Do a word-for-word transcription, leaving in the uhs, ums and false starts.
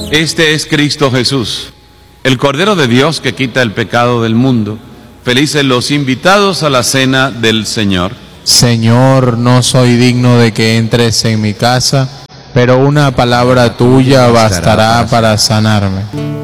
Este es Cristo Jesús, el Cordero de Dios que quita el pecado del mundo. Felices los invitados a la cena del Señor. Señor, no soy digno de que entres en mi casa, pero una palabra tuya bastará para sanarme.